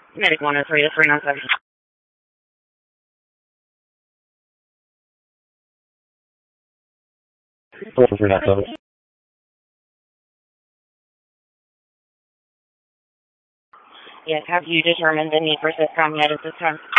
Medic 103 to 397. 397. Yes, have you determined the need for SITCOM yet at this time?